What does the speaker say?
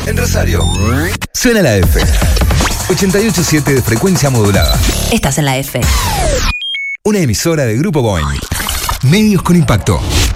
En Rosario, suena la F. 88.7 de frecuencia modulada. Estás en la F. Una emisora de Grupo Boing. Medios con impacto.